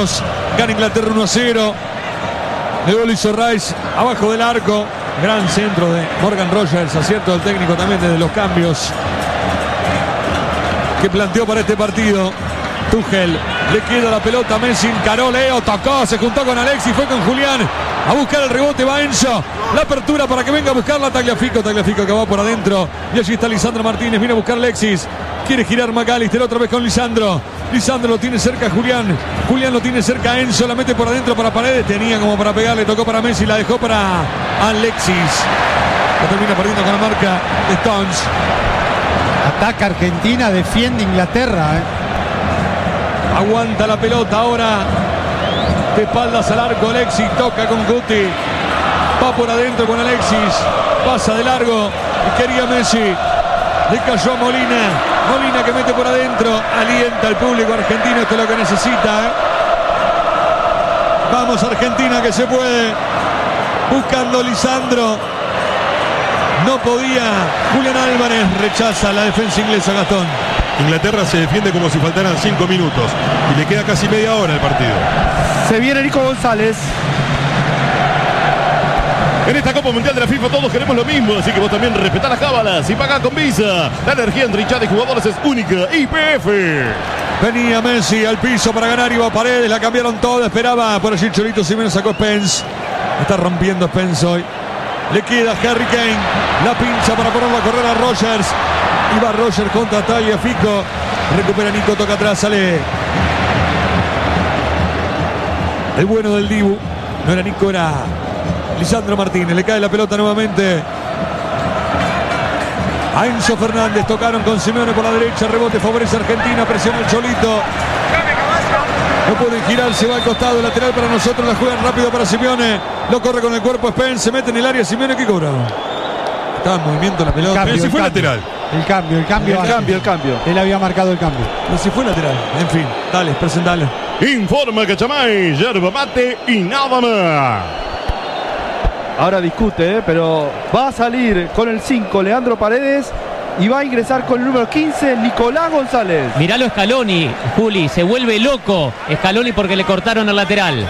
minutos. Gana Inglaterra 1-0. El gol hizo Rice abajo del arco. Gran centro de Morgan Rogers. Acierto del técnico también desde los cambios que planteó para este partido. Tuchel, le queda la pelota, Messi encaró, Leo, tocó, se juntó con Alexis, fue con Julián a buscar el rebote, va Enzo, la apertura para que venga a buscarla Tagliafico que va por adentro, y allí está Lisandro Martínez, viene a buscar Alexis, quiere girar McAllister otra vez con Lisandro lo tiene cerca a Julián lo tiene cerca a Enzo, la mete por adentro para Paredes, tenía como para pegarle, tocó para Messi, la dejó para Alexis, que termina perdiendo con la marca de Stones. Ataca Argentina, defiende Inglaterra, Aguanta la pelota ahora. De espaldas al arco Alexis. Toca con Guti. Va por adentro con Alexis. Pasa de largo. Y quería Messi. Le cayó a Molina. Molina que mete por adentro. Alienta al público argentino. Esto es lo que necesita. Vamos Argentina que se puede. Buscando Lisandro. No podía. Julián Álvarez rechaza la defensa inglesa, Gastón. Inglaterra se defiende como si faltaran 5 minutos y le queda casi media hora el partido. Se viene Nico González. En esta Copa Mundial de la FIFA todos queremos lo mismo, así que vos también respetá las cábalas y pagá con Visa. La energía entre hinchada y jugadores es única. YPF. Venía Messi al piso para ganar, iba a Paredes, la cambiaron toda, esperaba por allí Cholito Simeone, sacó Spence. Está rompiendo Spence hoy. Le queda Harry Kane, la pincha para ponerlo a correr a Rogers. Y va Rogers contra Tagliafico. Recupera Nico, toca atrás, sale el bueno del Dibu. No era Nico, era Lisandro Martínez. Le cae la pelota nuevamente a Enzo Fernández. Tocaron con Simeone por la derecha. Rebote favorece a Argentina. Presiona el Cholito. No pueden girar, se va al costado, lateral para nosotros, la juegan rápido para Simeone. Lo corre con el cuerpo Spence, se mete en el área Simeone, ¿qué cobra? Estaba en movimiento la pelota. Pero si fue lateral. El cambio. Él había marcado el cambio. Pero si fue lateral. En fin, dale, presentale. Informa Cachamay, yerba mate y nada más. Ahora discute, pero va a salir con el 5 Leandro Paredes y va a ingresar con el número 15 Nicolás González. Miralo Scaloni, Juli, se vuelve loco Scaloni porque le cortaron el lateral.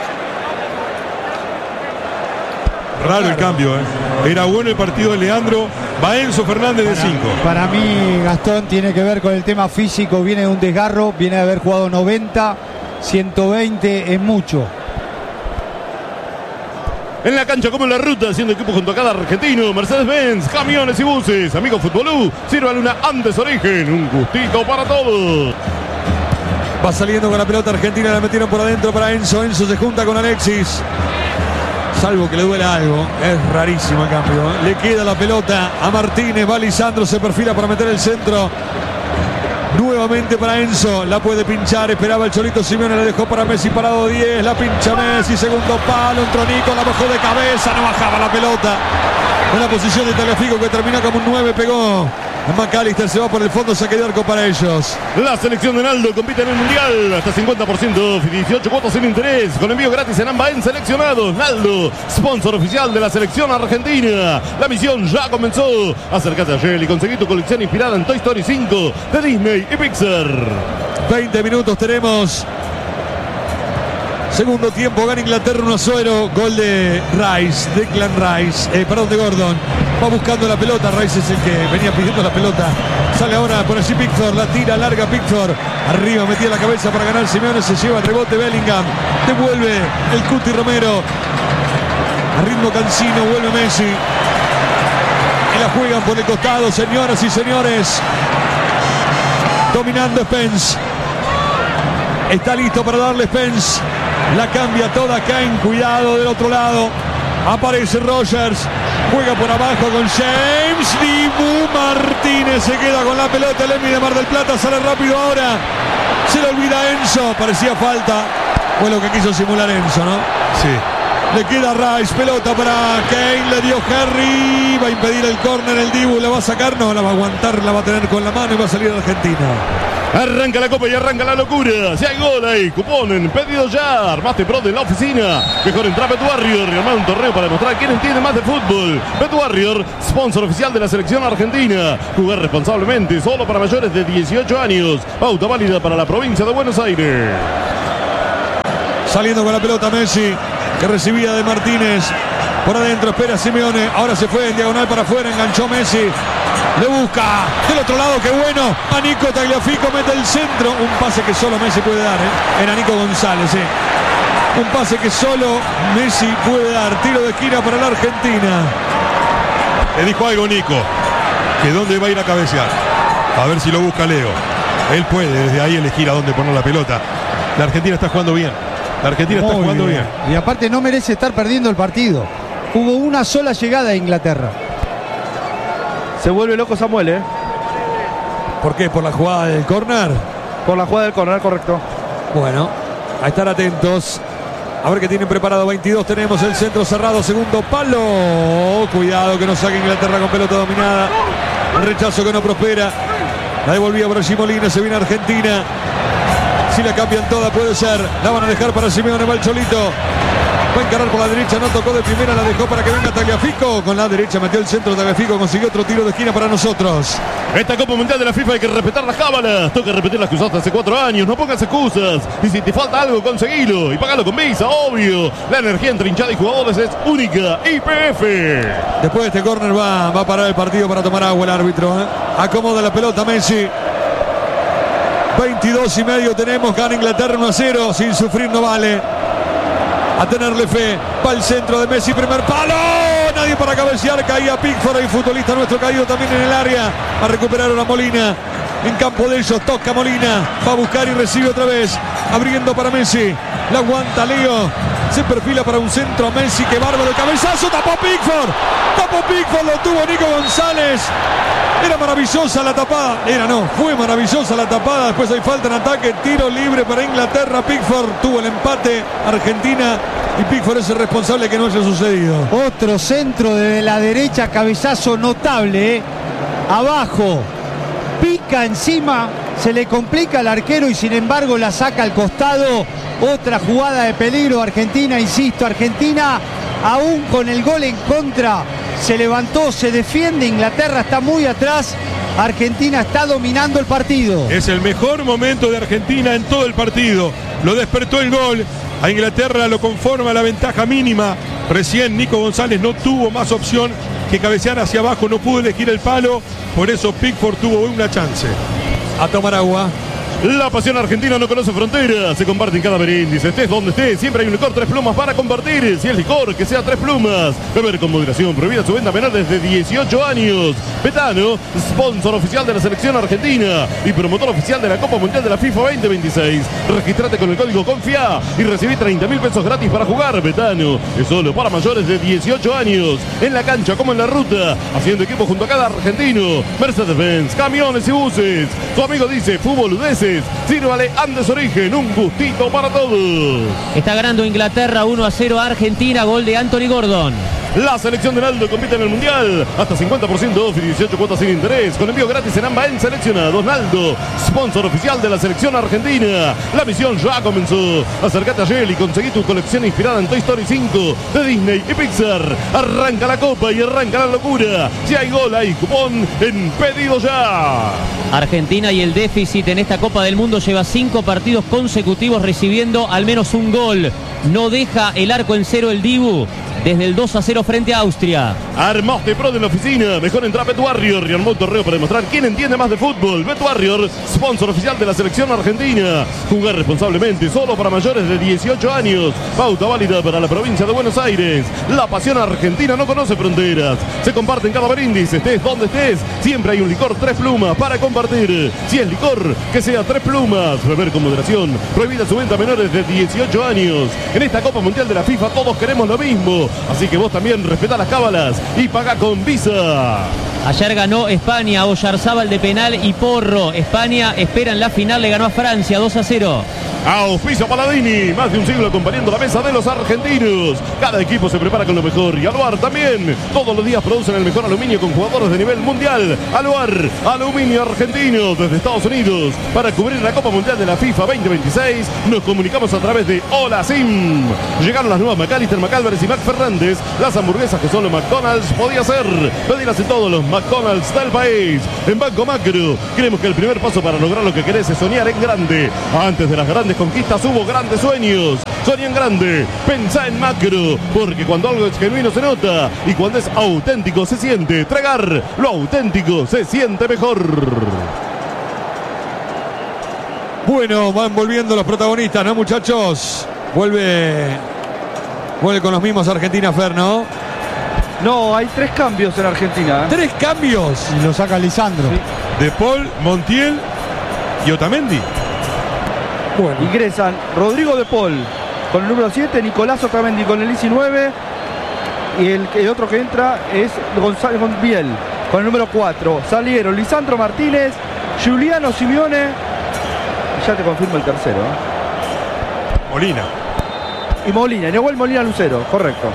Raro el cambio, Era bueno el partido de Leandro. Va Enzo Fernández de 5. Para mí, Gastón, tiene que ver con el tema físico. Viene de un desgarro, viene de haber jugado 90, 120 es mucho. En la cancha como en la ruta, haciendo equipo junto a cada argentino, Mercedes-Benz, camiones y buses. Amigo Futbolú, sírvale una Andes Origen, un gustito para todos. Va saliendo con la pelota Argentina, la metieron por adentro para Enzo. Enzo se junta con Alexis. Salvo que le duela algo, es rarísimo el cambio. Le queda la pelota a Martínez, va Lisandro, se perfila para meter el centro. Nuevamente para Enzo, la puede pinchar, esperaba el Cholito Simeone, le dejó para Messi, parado 10, la pincha Messi, segundo palo, entró Nico, la bajó de cabeza, no bajaba la pelota. Una posición de Tagliafico que termina como un 9, pegó McAllister, se va por el fondo, saque de arco para ellos. La selección de Naldo compite en el Mundial, hasta 50%, 18 cuotas sin interés, con envío gratis en Amba en seleccionados. Naldo, sponsor oficial de la selección argentina. La misión ya comenzó. Acércate a Shell y conseguí tu colección inspirada en Toy Story 5 de Disney y Pixar. 20 minutos tenemos. Segundo tiempo, gana Inglaterra 1-0, gol de Rice, Declan Rice, de Gordon. Va buscando la pelota, Rice es el que venía pidiendo la pelota. Sale ahora por allí Pickford, la tira larga Pickford. Arriba metía la cabeza para ganar Simeone, se lleva el rebote Bellingham. Devuelve el Cuti Romero. A ritmo cansino, vuelve Messi. Y la juegan por el costado, señoras y señores. Dominando Spence. Está listo para darle Spence. La cambia toda Kane, cuidado del otro lado. Aparece Rogers, juega por abajo con James. Dibu Martínez se queda con la pelota. El Emi de Mar del Plata sale rápido ahora. Se le olvida Enzo, parecía falta. Fue lo que quiso simular Enzo, ¿no? Sí. Le queda Rice, pelota para Kane, le dio Harry. Va a impedir el córner, el Dibu la va a sacar, no, la va a aguantar, la va a tener con la mano y va a salir Argentina. Arranca la copa y arranca la locura. Si hay gol ahí, cupón en pedido ya. Armaste Pro de la oficina. Mejor entra a Bet Warrior y armar un torneo para demostrar quién entiende más de fútbol. Bet Warrior, sponsor oficial de la selección argentina. Jugar responsablemente, solo para mayores de 18 años. Pauta válida para la provincia de Buenos Aires. Saliendo con la pelota Messi, que recibía de Martínez. Por adentro espera Simeone. Ahora se fue en diagonal para afuera. Enganchó Messi. Le busca del otro lado. ¡Qué bueno! A Nico Tagliafico mete el centro. Un pase que solo Messi puede dar. Era Nico González. Un pase que solo Messi puede dar. Tiro de esquina para la Argentina. Le dijo algo Nico. Que dónde va a ir a cabecear. A ver si lo busca Leo. Él puede desde ahí elegir a dónde poner la pelota. La Argentina está jugando bien. La Argentina está jugando bien. Y aparte no merece estar perdiendo el partido. Hubo una sola llegada a Inglaterra. Se vuelve loco Samuel, ¿Por qué? ¿Por la jugada del córner? Por la jugada del córner, correcto. Bueno, a estar atentos. A ver qué tienen preparado. 22 tenemos el centro cerrado. Segundo palo. Cuidado que no saque Inglaterra con pelota dominada. El rechazo que no prospera. La devolvía por allí Molina. Se viene Argentina. Si la cambian toda puede ser. La van a dejar para Simeone. Va el Cholito. Va a encarar por la derecha, no tocó de primera, la dejó para que venga Tagliafico. Con la derecha metió el centro, Tagliafico consiguió otro tiro de esquina para nosotros. Esta Copa Mundial de la FIFA hay que respetar las cábalas. Toca repetir las que usaste hace 4 años. No pongas excusas. Y si te falta algo, conseguilo. Y pagalo con Visa, obvio. La energía entre hinchada y jugadores es única. YPF. Después de este córner va a parar el partido para tomar agua el árbitro. Acomoda la pelota Messi. 22 y medio tenemos. Gana Inglaterra 1-0. Sin sufrir no vale. A tenerle fe. Va el centro de Messi. Primer palo. Nadie para cabecear. Caía Pickford. El futbolista nuestro caído también en el área. A recuperar ahora Molina. En campo de ellos. Toca Molina. Va a buscar y recibe otra vez. Abriendo para Messi. La aguanta Leo. Se perfila para un centro. Messi. Qué bárbaro. El cabezazo. Tapó Pickford. Tapó Pickford. Lo tuvo Nico González. Era maravillosa la tapada. Fue maravillosa la tapada. Después hay falta en ataque. Tiro libre para Inglaterra. Pickford tuvo el empate. Argentina. Y Pickford es el responsable que no haya sucedido. Otro centro de la derecha. Cabezazo notable. Abajo. Pica encima. Se le complica al arquero y sin embargo la saca al costado. Otra jugada de peligro. Argentina, insisto. Argentina aún con el gol en contra. Se levantó, se defiende. Inglaterra está muy atrás. Argentina está dominando el partido. Es el mejor momento de Argentina en todo el partido. Lo despertó el gol. A Inglaterra lo conforma la ventaja mínima. Recién Nico González no tuvo más opción que cabecear hacia abajo. No pudo elegir el palo. Por eso Pickford tuvo una chance. A tomar agua. La pasión argentina no conoce fronteras. Se comparte en cada brindis. Estés donde estés, siempre hay un licor 3 plumas para compartir. Si es licor, que sea 3 plumas. Beber con moderación. Prohibida su venta a menores de 18 años. Betano, sponsor oficial de la selección argentina y promotor oficial de la Copa Mundial de la FIFA 2026. Regístrate con el código CONFIA y recibí 30.000 pesos gratis para jugar. Betano es solo para mayores de 18 años. En la cancha como en la ruta. Haciendo equipo junto a cada argentino. Mercedes-Benz, camiones y buses. Tu amigo dice fútbol UDS. Sírvale Andes Origen, un gustito para todos. Está ganando Inglaterra 1-0 a Argentina, gol de Anthony Gordon. La selección de Naldo compite en el Mundial. Hasta 50% off y 18 cuotas sin interés. Con envío gratis en AMBA en seleccionados. Naldo, sponsor oficial de la selección argentina. La misión ya comenzó. Acércate a Shell y conseguí tu colección inspirada en Toy Story 5 de Disney y Pixar. Arranca la copa y arranca la locura. Si hay gol, hay cupón en Pedido Ya. Argentina y el déficit en esta Copa del Mundo lleva 5 partidos consecutivos recibiendo al menos un gol. No deja el arco en cero el Dibu desde el 2-0 frente a Austria. Armaste Pro de la oficina. Mejor entra a Bet Warrior y armó un torneo para demostrar quién entiende más de fútbol. Bet Warrior, sponsor oficial de la selección argentina. Jugar responsablemente, solo para mayores de 18 años. Pauta válida para la provincia de Buenos Aires. La pasión argentina no conoce fronteras. Se comparte en cada brindis, estés donde estés. Siempre hay un licor 3 plumas para compartir. Si es licor, que sea 3 plumas. Beber con moderación. Prohibida su venta a menores de 18 años. En esta Copa Mundial de la FIFA todos queremos lo mismo. Así que vos también respetá las cábalas y pagá con Visa. Ayer ganó España, Oyarzábal de penal y Porro. España espera en la final, le ganó a Francia 2-0. Auspicio Paladini, más de un siglo acompañando la mesa de los argentinos. Cada equipo se prepara con lo mejor y Aluar también. Todos los días producen el mejor aluminio con jugadores de nivel mundial. Aluar, aluminio argentino desde Estados Unidos. Para cubrir la Copa Mundial de la FIFA 2026 nos comunicamos a través de Hola Sim. Llegaron las nuevas McAllister, McAlvarez y McFernández. Las hamburguesas que solo McDonald's podía hacer. Pedilas en todos los McDonald's del país. En Banco Macro creemos que el primer paso para lograr lo que querés es soñar en grande. Antes de las grandes conquistas hubo grandes sueños. Soñá en grande, pensá en macro, porque cuando algo es genuino se nota y cuando es auténtico se siente. Tragar lo auténtico se siente mejor. Bueno, van volviendo los protagonistas, ¿no, muchachos? Vuelve con los mismos Argentina, Fer, ¿no? No, hay 3 cambios en Argentina. 3 cambios. Y lo saca Lisandro. De Paul, Montiel y Otamendi. Bueno, Ingresan Rodrigo de Paul con el número 7, Nicolás Otamendi con el 19 y el otro que entra es González Biel con el número 4. Salieron Lisandro Martínez, Giuliano Simeone, ya te confirmo el tercero, Molina. y Molina, Nahuel Molina Lucero, correcto.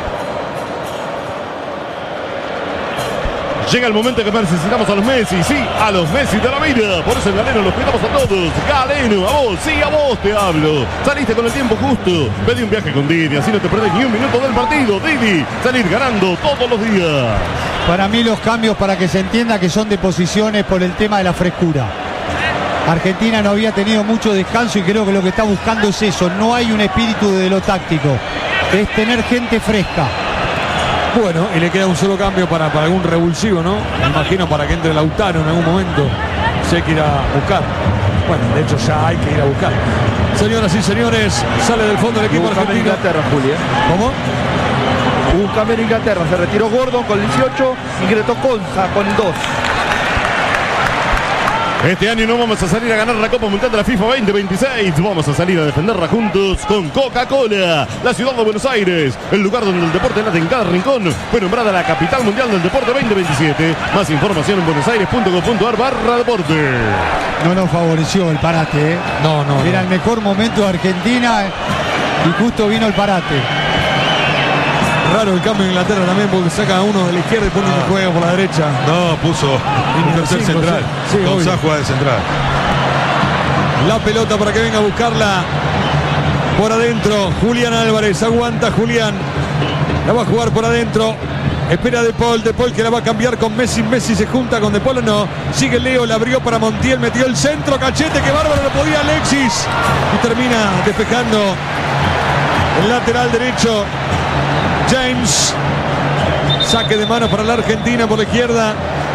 Llega el momento que necesitamos a los Messi, sí, a los Messi de la vida. Por eso en Galeno los cuidamos a todos. Galeno, a vos, sí, a vos te hablo. Saliste con el tiempo justo. Pedí un viaje con Didi, así no te perdés ni un minuto del partido. Didi, salir ganando todos los días. Para mí los cambios, para que se entienda que son de posiciones por el tema de la frescura. Argentina no había tenido mucho descanso y creo que lo que está buscando es eso. No hay un espíritu de lo táctico. Es tener gente fresca. bueno, y le queda un solo cambio para algún revulsivo, ¿no? Me imagino para que entre Lautaro en algún momento. Se hay que ir a buscar. Bueno, de hecho ya hay que ir a buscar. Señoras y señores, sale del fondo el equipo argentino. Inglaterra, Juli, ¿Cómo? Hubo un cambio en Inglaterra, se retiró Gordon con el 18, ingresó Conza con el 2. Este año no vamos a salir a ganar la Copa Mundial de la FIFA 2026. Vamos a salir a defenderla juntos con Coca-Cola. La ciudad de Buenos Aires, el lugar donde el deporte late en cada rincón, fue nombrada la capital mundial del deporte 2027. Más información en buenosaires.com.ar/deporte. No nos favoreció el parate, ¿eh? No. Era el mejor momento de Argentina y justo vino el parate. Raro el cambio en Inglaterra también, porque saca a uno de la izquierda y pone un juego por la derecha. No, puso un tercer cinco, central. sí, Con obvio. juega de central. La pelota para que venga a buscarla por adentro. Julián Álvarez, aguanta Julián. La va a jugar por adentro. Espera De Paul que la va a cambiar con Messi. Messi se junta con De Paul o no. Sigue Leo, la abrió para Montiel, metió el centro, Cachete, que bárbaro, lo podía Alexis. Y termina despejando el lateral derecho. James. Saque de mano para la Argentina por la izquierda.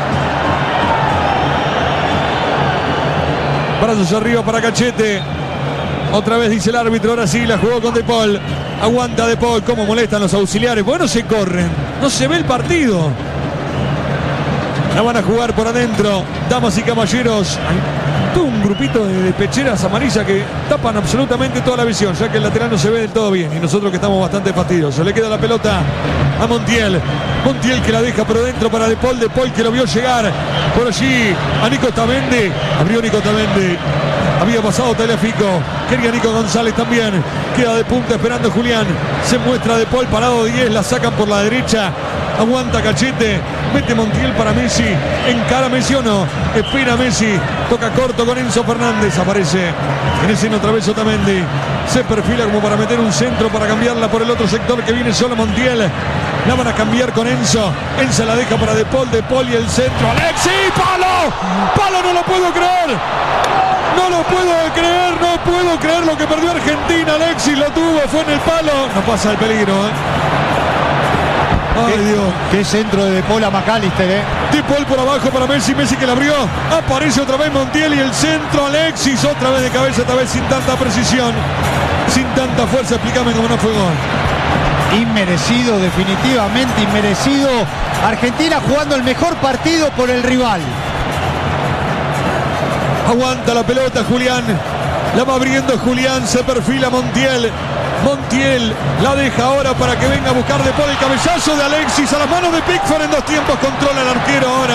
Brazos arriba para Cachete. Otra vez dice el árbitro, ahora sí, la jugó con De Paul. Aguanta De Paul, cómo molestan los auxiliares. Bueno, se corren, no se ve el partido. La van a jugar por adentro, damas y caballeros. Hay todo un grupito de pecheras amarillas que tapan absolutamente toda la visión, ya que el lateral no se ve del todo bien. Y nosotros que estamos bastante fastidiosos. Le queda la pelota a Montiel. Montiel que la deja por dentro para De Paul que lo vio llegar por allí a Nico Otamendi. Abrió Nico Otamendi. Había pasado Tagliafico. Quería Nico González también. Queda de punta esperando Julián. Se muestra De Paul parado 10. La sacan por la derecha. Aguanta Cachete. Mete Montiel para Messi. Encara Messi o no. Espera Messi. Toca corto con Enzo Fernández. Aparece en escena otra vez Otamendi. Se perfila como para meter un centro para cambiarla por el otro sector que viene solo Montiel. La van a cambiar con Enzo. Enzo la deja para De Paul y el centro. Alexis. ¡Palo! ¡Palo! No lo puedo creer. No lo puedo creer, no puedo creer lo que perdió Argentina. Alexis lo tuvo, fue en el palo. No pasa el peligro, ¿eh? Ay, Dios. Qué centro de Paul a McAllister, ¿eh? De Paul por abajo para Messi, Messi que la abrió. Aparece otra vez Montiel y el centro. Alexis otra vez de cabeza, esta vez sin tanta precisión, sin tanta fuerza. Explícame cómo no fue gol. Inmerecido, definitivamente inmerecido. Argentina jugando el mejor partido por el rival. Aguanta la pelota Julián. La va abriendo Julián. Se perfila Montiel. Montiel la deja ahora para que venga a buscar De Paul. El cabezazo de Alexis a las manos de Pickford en 2 tiempos. Controla el arquero ahora.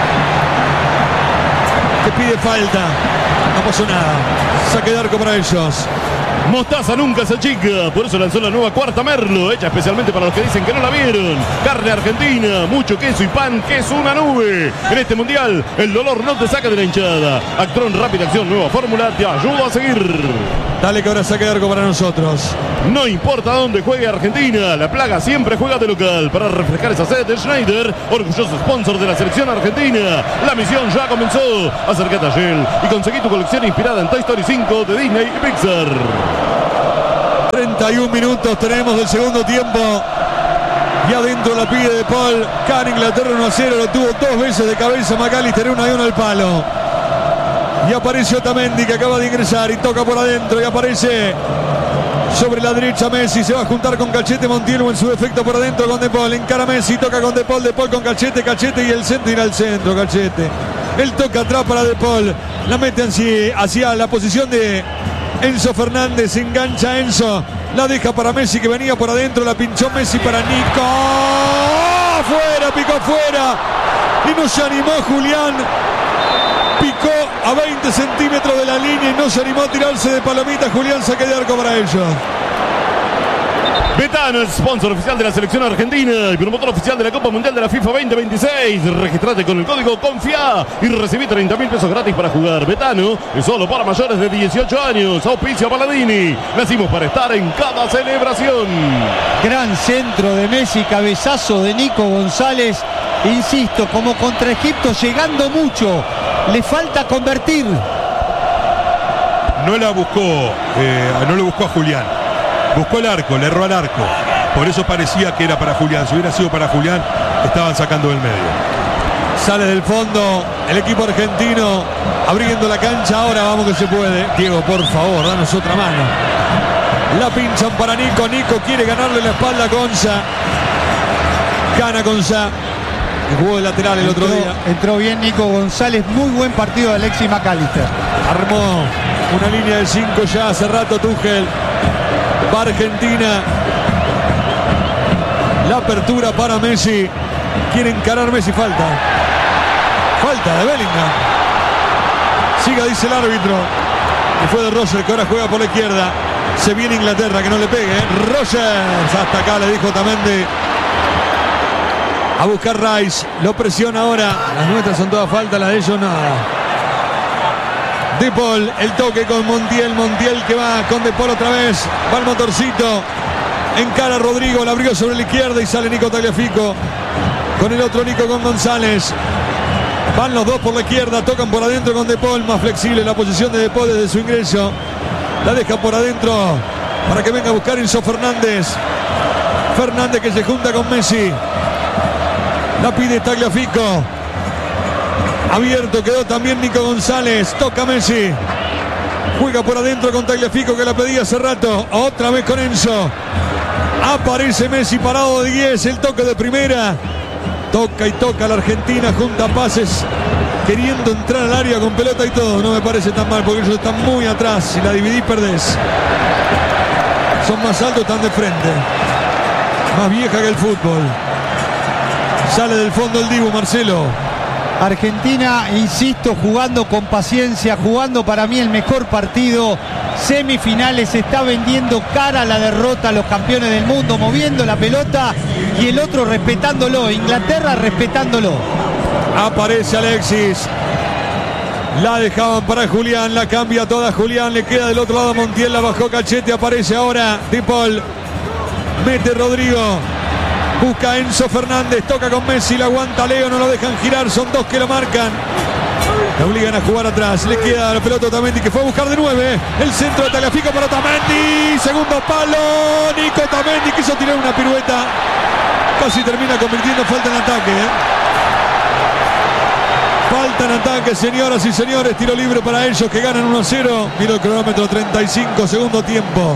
Que pide falta. No pasó nada. Saque de arco para ellos. Mostaza nunca se achica, por eso lanzó la nueva cuarta Merlo, hecha especialmente para los que dicen que no la vieron. Carne argentina, mucho queso y pan, que es una nube. En este mundial, el dolor no te saca de la hinchada. Actron Rápida Acción, nueva fórmula, te ayuda a seguir. Dale que ahora saque de arco para nosotros. No importa dónde juegue Argentina, la plaga siempre juega de local. Para refrescar esa sed de Schneider, orgulloso sponsor de la selección argentina. La misión ya comenzó. Acércate a Shell y conseguí tu colección inspirada en Toy Story 5 de Disney y Pixar. 31 minutos tenemos del segundo tiempo. Y adentro la pide De Paul. Gana Inglaterra 1-0. Lo tuvo 2 veces de cabeza McAllister, 1-1 al palo. Y aparece Otamendi, que acaba de ingresar y toca por adentro. Y aparece sobre la derecha Messi. Se va a juntar con Cachete. Montiel o en su defecto por adentro con De Paul. Encara Messi, toca con De Paul con Cachete. Cachete y el centro, irá al centro Cachete. Él toca atrás para De Paul. La mete hacia la posición de Enzo Fernández. Engancha Enzo. La deja para Messi, que venía por adentro. La pinchó Messi para Nico. Afuera, picó afuera. Y no se animó Julián. Picó a 20 centímetros de la línea y no se animó a tirarse de palomita. Julián, saque de arco para ellos. Betano es sponsor oficial de la selección argentina y promotor oficial de la Copa Mundial de la FIFA 2026. Registrate con el código CONFIA y recibí 30.000 pesos gratis para jugar. Betano es solo para mayores de 18 años. Auspicia Paladini. Nacimos para estar en cada celebración. Gran centro de Messi, cabezazo de Nico González. Insisto, como contra Egipto, llegando mucho. Le falta convertir. No lo buscó a Julián. Buscó el arco, le erró al arco. Por eso parecía que era para Julián. Si hubiera sido para Julián, estaban sacando del medio. Sale del fondo el equipo argentino, abriendo la cancha. Ahora vamos que se puede. Diego, por favor, danos otra mano. La pinchan para Nico. Nico quiere ganarle la espalda a Conza. Gana Conza. Jugó de lateral el otro día. Entró bien Nico González. Muy buen partido de Alexis McAllister. Armó una línea de 5 ya hace rato Tuchel. Va Argentina. La apertura para Messi. Quiere encarar Messi. Falta de Bellingham. Siga, dice el árbitro. Que fue de Roger, que ahora juega por la izquierda. Se viene Inglaterra, que no le pegue. Rogers. Hasta acá le dijo Otamendi. A buscar Rice. Lo presiona ahora. Las nuestras son todas faltas, las de ellos nada. De Paul, el toque con Montiel. Montiel que va con De Paul otra vez. Va el motorcito. Encara a Rodrigo. La abrió sobre la izquierda y sale Nico Tagliafico. Con el otro Nico con González. Van los dos por la izquierda. Tocan por adentro con De Paul. Más flexible la posición de De Paul desde su ingreso. La deja por adentro para que venga a buscar Enzo Fernández. Fernández que se junta con Messi. La pide Tagliafico. Abierto quedó también Nico González. Toca Messi. Juega por adentro con Tagliafico, que la pedía hace rato. Otra vez con Enzo. Aparece Messi parado de 10. El toque de primera. Toca y toca la Argentina. Junta pases. Queriendo entrar al área con pelota y todo. No me parece tan mal porque ellos están muy atrás. Si la dividís, perdés. Son más altos, están de frente. Más vieja que el fútbol. Sale del fondo el Dibu, Marcelo. Argentina, insisto, jugando con paciencia, jugando para mí el mejor partido. Semifinales, está vendiendo cara a la derrota a los campeones del mundo, moviendo la pelota y el otro respetándolo. Inglaterra respetándolo. Aparece Alexis. La dejaban para Julián, la cambia toda Julián, le queda del otro lado Montiel, la bajó Cachete, aparece ahora De Paul. Mete Rodrigo. Busca Enzo Fernández, toca con Messi, la aguanta Leo, no lo dejan girar, son dos que lo marcan. Le obligan a jugar atrás, le queda la pelota a Otamendi, que fue a buscar de 9. El centro de Tagliafico para Otamendi, segundo palo, Nico Otamendi quiso tirar una pirueta, casi termina convirtiendo falta en ataque. Falta en ataque, señoras y señores, tiro libre para ellos que ganan 1-0. Miro el cronómetro, 35, segundo tiempo.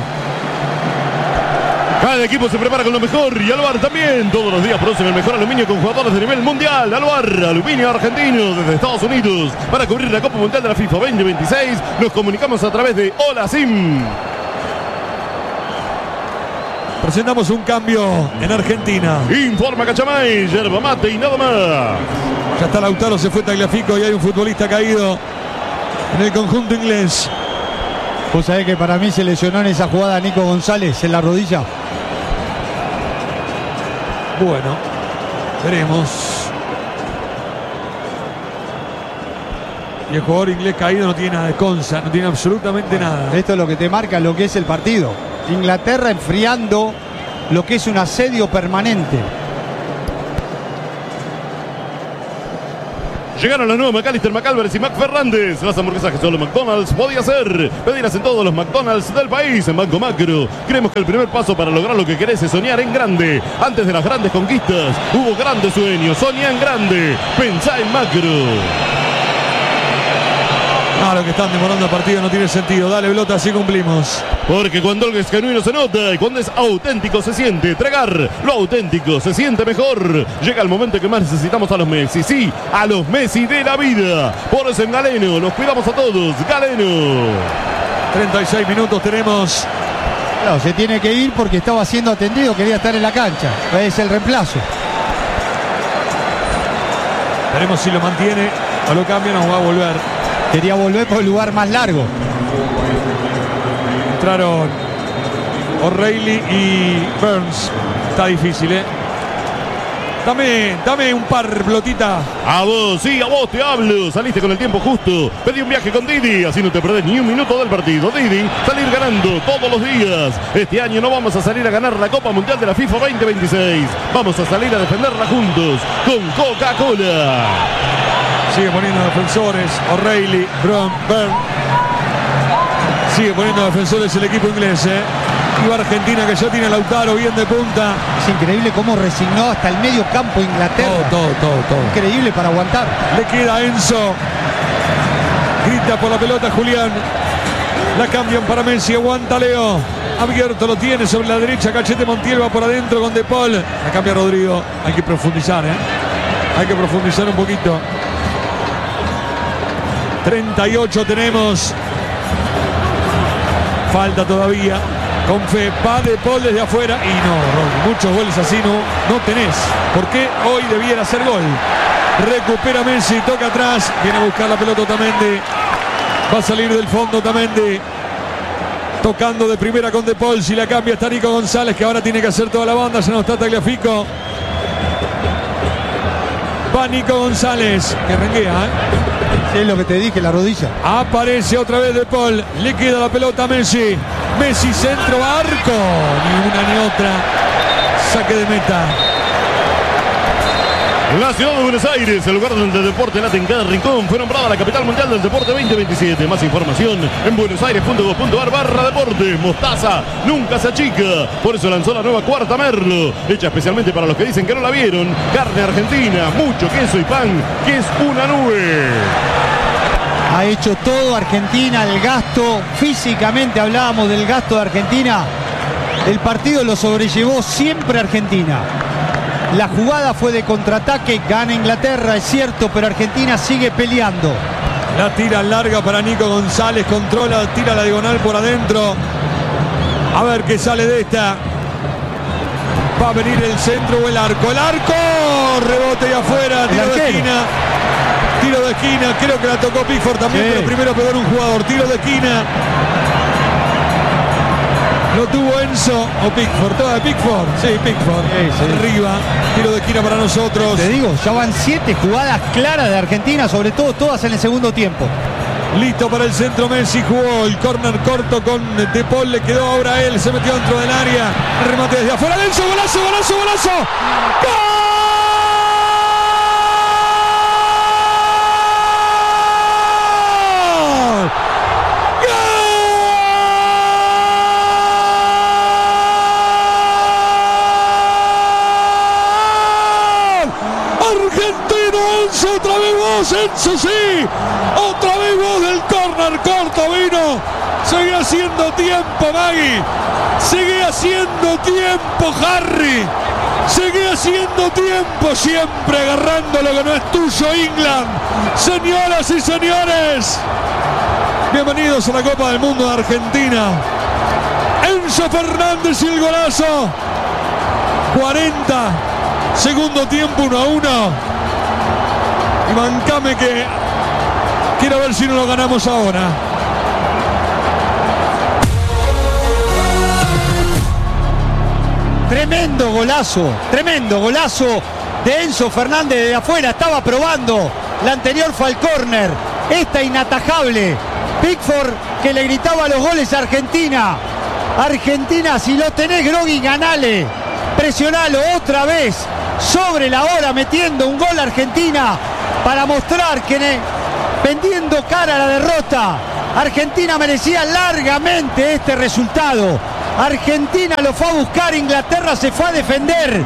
Cada equipo se prepara con lo mejor y Aluar también. Todos los días producen el mejor aluminio con jugadores de nivel mundial. Aluar, aluminio argentino desde Estados Unidos. Para cubrir la Copa Mundial de la FIFA 2026 nos comunicamos a través de Hola Sim. Presentamos un cambio en Argentina. Informa Cachamay, yerba mate y nada más. Ya está Lautaro, se fue Tagliafico y hay un futbolista caído en el conjunto inglés. Vos sabés que para mí se lesionó en esa jugada Nico González en la rodilla. Bueno, veremos. Y el jugador inglés caído no tiene nada de Conza, no tiene absolutamente nada. Esto es lo que te marca lo que es el partido. Inglaterra enfriando lo que es un asedio permanente. Llegaron los nuevos McAllister, McAlvarez y McFernández. Las hamburguesas que solo McDonald's podía hacer. Pedirlas en todos los McDonald's del país. En Banco Macro creemos que el primer paso para lograr lo que querés es soñar en grande. Antes de las grandes conquistas hubo grandes sueños. Soñá en grande. Pensá en Macro. No, lo que están demorando el partido no tiene sentido. Dale, Blota, así cumplimos. Porque cuando algo es genuino se nota y cuando es auténtico se siente. Tragar lo auténtico se siente mejor. Llega el momento que más necesitamos a los Messi. Sí, a los Messi de la vida. Por eso en Galeno los cuidamos a todos. Galeno. 36 minutos tenemos. Claro, se tiene que ir porque estaba siendo atendido, quería estar en la cancha. Es el reemplazo. Veremos si lo mantiene o lo cambia, nos va a volver. Quería volver por el lugar más largo. Entraron O'Reilly y Burns. Está difícil, ¿eh? Dame un par, Blotita. A vos, sí, a vos te hablo. Saliste con el tiempo justo. Pedí un viaje con Didi, así no te perdés ni un minuto del partido. Didi, salir ganando todos los días. Este año no vamos a salir a ganar la Copa Mundial de la FIFA 2026. Vamos a salir a defenderla juntos con Coca-Cola. Sigue poniendo defensores, O'Reilly, Burns. Sigue poniendo defensores el equipo inglés, ¿eh? Y va Argentina, que ya tiene a Lautaro bien de punta. Es increíble cómo resignó hasta el medio campo Inglaterra. Todo. Increíble para aguantar. Le queda Enzo. Grita por la pelota Julián. La cambian para Messi, aguanta Leo. Abierto lo tiene sobre la derecha, Cachete Montiel va por adentro con De Paul. La cambia Rodrigo. Hay que profundizar, ¿eh? Hay que profundizar un poquito. 38 tenemos. Falta todavía. Con fe, va De Paul desde afuera. Y no, Ron, muchos goles así no tenés. ¿Por qué hoy debiera ser gol? Recupera Messi, toca atrás. Viene a buscar la pelota Otamendi. Va a salir del fondo Otamendi. Tocando de primera con De Paul. Si la cambia está Nico González, que ahora tiene que hacer toda la banda. Ya no está Tagliafico. Va Nico González, que renguea, ¿eh? Sí, es lo que te dije, la rodilla. Aparece otra vez De Paul. Le queda la pelota a Messi. Messi, centro, arco. Ni una ni otra. Saque de meta. La ciudad de Buenos Aires, el lugar donde el deporte late en cada rincón, fue nombrada la capital mundial del deporte 2027. Más información en buenosaires.gov.ar/deporte. Mostaza nunca se achica. Por eso lanzó la nueva Cuarta Merlo, hecha especialmente para los que dicen que no la vieron. Carne argentina, mucho queso y pan, que es una nube. Ha hecho todo Argentina, el gasto. Físicamente hablábamos del gasto de Argentina. El partido lo sobrellevó siempre Argentina. La jugada fue de contraataque, gana Inglaterra, es cierto, pero Argentina sigue peleando. La tira larga para Nico González, controla, tira la diagonal por adentro. A ver qué sale de esta. Va a venir el centro o el arco. ¡El arco! Rebote y afuera, tiro de esquina. Tiro de esquina, creo que la tocó Pickford también, sí. Pero primero pegó en un jugador. Tiro de esquina. Lo tuvo Enzo o Pickford. Toda de Pickford. Sí, Pickford. Sí. Arriba. Tiro de esquina para nosotros. Te digo, ya van 7 jugadas claras de Argentina, sobre todo todas en el segundo tiempo. Listo para el centro Messi. Jugó el córner corto con De Paul. Le quedó ahora a él. Se metió dentro del área. Remate desde afuera. Enzo, golazo, golazo, golazo. ¡Gol! Otra vez vos, Enzo, sí. Otra vez vos del córner corto vino. Seguía haciendo tiempo, Maggie. Seguía haciendo tiempo, Harry. Seguía haciendo tiempo, siempre agarrando lo que no es tuyo, England. Señoras y señores, bienvenidos a la Copa del Mundo de Argentina. Enzo Fernández y el golazo. 40, segundo tiempo, 1-1. Y bancame que quiero ver si no lo ganamos ahora. Tremendo golazo de Enzo Fernández de afuera. Estaba probando. La anterior fue al córner. Esta inatajable. Pickford que le gritaba los goles a Argentina. Argentina, si lo tenés, Grogui, ganale. Presionalo otra vez. Sobre la hora metiendo un gol Argentina. para mostrar que vendiendo cara a la derrota, Argentina merecía largamente este resultado. Argentina lo fue a buscar, Inglaterra se fue a defender.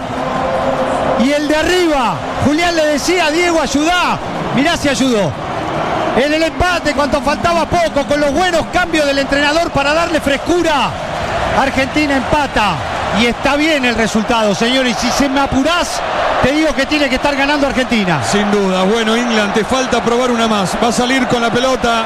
Y el de arriba, Julián le decía, Diego, ayudá. Mirá si ayudó. En el empate, cuando faltaba poco, con los buenos cambios del entrenador para darle frescura, Argentina empata. Y está bien el resultado, señores. Y si se me apurás, te digo que tiene que estar ganando Argentina. Sin duda. Bueno, England, te falta probar una más. Va a salir con la pelota.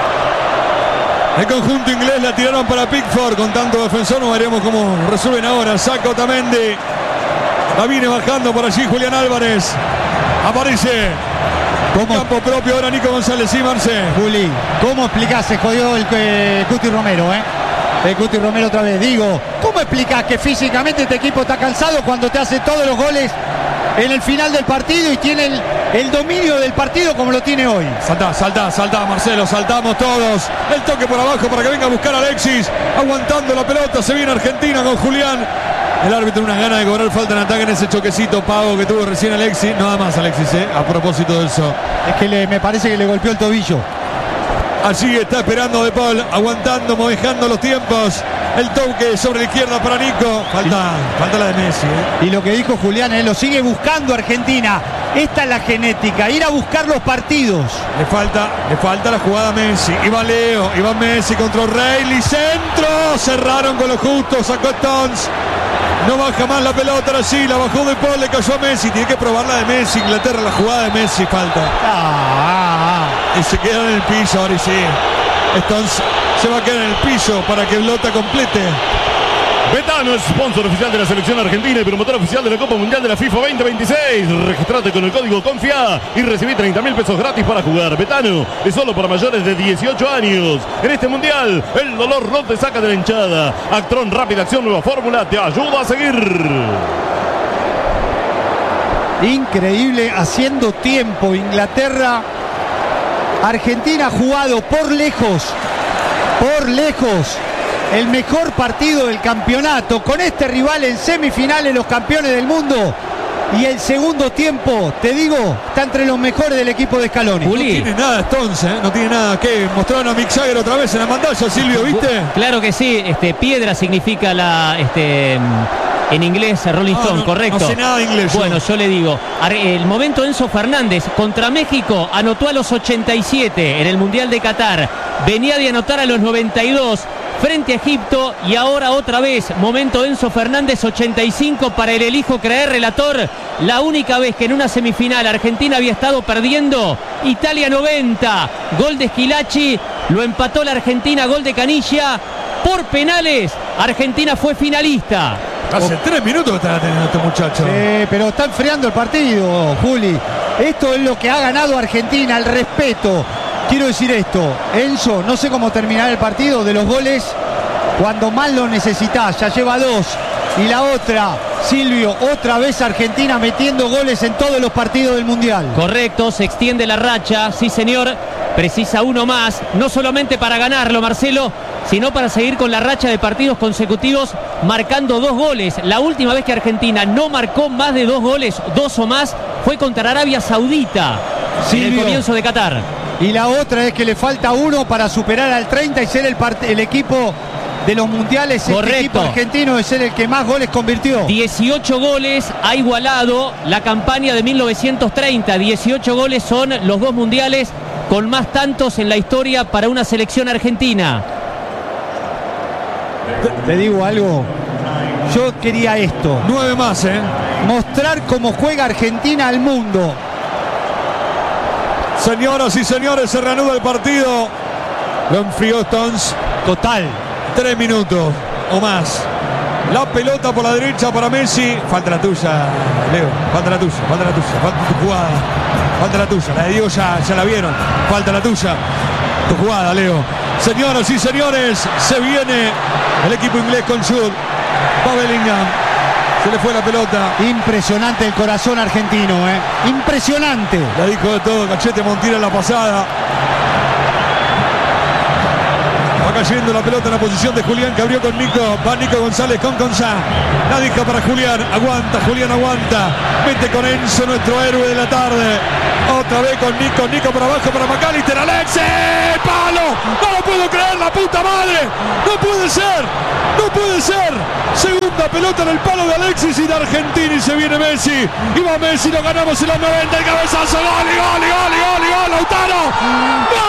El conjunto inglés la tiraron para Pickford. Con tanto defensor, no veremos cómo resuelven ahora. Saca Otamendi. La viene bajando por allí Julián Álvarez. Aparece. Campo propio ahora Nico González. Sí, Marce. Juli, ¿cómo explicás? Se jodió el Cuti Romero, El Cuti Romero otra vez. Digo, ¿cómo explicás que físicamente este equipo está cansado cuando te hace todos los goles en el final del partido y tiene el dominio del partido como lo tiene hoy? Saltá, Marcelo, saltamos todos. El toque por abajo para que venga a buscar a Alexis. Aguantando la pelota, se viene Argentina con Julián. El árbitro unas ganas de cobrar falta en ataque en ese choquecito pago que tuvo recién Alexis. Nada más Alexis, a propósito de eso. Es que me parece que le golpeó el tobillo. Allí está esperando De Paul, aguantando, movejando los tiempos. El toque sobre la izquierda para Nico. Falta la de Messi. Y lo que dijo Julián, lo sigue buscando Argentina. Esta es la genética, ir a buscar los partidos. Le falta la jugada a Messi. Iba Leo, iba Messi contra O'Reilly. Centro, cerraron con lo justo, sacó Stones. No baja más la pelota, ahora sí, la bajó De Paul, le cayó a Messi. Tiene que probar la de Messi. Inglaterra, la jugada de Messi, falta. Y se queda en el piso, ahora sí. Stones se va a quedar en el piso para que Blota complete. Betano es sponsor oficial de la selección argentina y promotor oficial de la Copa Mundial de la FIFA 2026. Registrate con el código CONFIA y recibí 30.000 pesos gratis para jugar. Betano es solo para mayores de 18 años. En este mundial, el dolor no te saca de la hinchada. Actron Rápida Acción Nueva Fórmula te ayuda a seguir. Increíble, haciendo tiempo Inglaterra. Argentina ha jugado por lejos, el mejor partido del campeonato con este rival en semifinales, los campeones del mundo. Y el segundo tiempo, te digo, está entre los mejores del equipo de Scaloni. No tiene nada Stones, no tiene nada que mostraron a Mick Jagger otra vez en la pantalla, Silvio, ¿viste? Claro que sí, piedra significa en inglés Rolling Stone, correcto. No sé nada de inglés. Bueno, yo le digo, el momento Enzo Fernández contra México anotó a los 87 en el Mundial de Qatar. Venía de anotar a los 92 frente a Egipto y ahora otra vez momento Enzo Fernández, 85 para el elijo creer, relator. La única vez que en una semifinal Argentina había estado perdiendo, Italia 90, gol de Schillaci, lo empató la Argentina, gol de Canilla. Por penales, Argentina fue finalista. Hace 3 minutos que está teniendo este muchacho. Pero está enfriando el partido, Juli. Esto es lo que ha ganado Argentina, el respeto. Quiero decir esto, Enzo, no sé cómo terminará el partido de los goles cuando más lo necesitás. Ya lleva 2. Y la otra, Silvio, otra vez Argentina metiendo goles en todos los partidos del Mundial. Correcto, se extiende la racha, sí señor. Precisa uno más, no solamente para ganarlo, Marcelo, sino para seguir con la racha de partidos consecutivos marcando 2 goles. La última vez que Argentina no marcó más de 2 goles, 2 o más, fue contra Arabia Saudita, Silvio, en el comienzo de Qatar. Y la otra es que le falta 1 para superar al 30 y ser el equipo de los mundiales. Correcto. Este equipo argentino es ser el que más goles convirtió. 18 goles ha igualado la campaña de 1930. 18 goles son los 2 mundiales con más tantos en la historia para una selección argentina. Te digo algo, yo quería esto. 9 más, Mostrar cómo juega Argentina al mundo. Señoras y señores, se reanuda el partido. Lo enfrió Stones. Total. 3 minutos o más. La pelota por la derecha para Messi. Falta la tuya, Leo. Falta la tuya. Falta tu jugada. Falta la tuya. La de Diego ya la vieron. Falta la tuya. Tu jugada, Leo. Señoras y señores, se viene el equipo inglés con Jude. Va Bellingham. Se le fue la pelota. Impresionante el corazón argentino, Impresionante. La dijo de todo Cachete Montiel en la pasada. Va cayendo la pelota en la posición de Julián, que abrió con Nico. Va Nico González con Gonzá. La deja para Julián. Aguanta, Julián aguanta. Mete con Enzo, nuestro héroe de la tarde. Otra vez con Nico. Nico por abajo para McAllister. Alexis. ¡Palo! No lo puedo creer, la puta madre. No puede ser. No puede ser. Segunda pelota en el palo de Alexis y de Argentina. Y se viene Messi. Y va Messi, lo ganamos en los 90. El cabezazo. Gol, gol, gol, gol, gol. Lautaro.